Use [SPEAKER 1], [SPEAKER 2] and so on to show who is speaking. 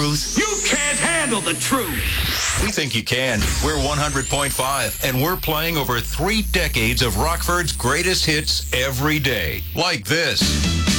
[SPEAKER 1] You can't handle the truth.
[SPEAKER 2] We think you can. We're 100.5, and we're playing over 3 decades of Rockford's greatest hits every day. Like this.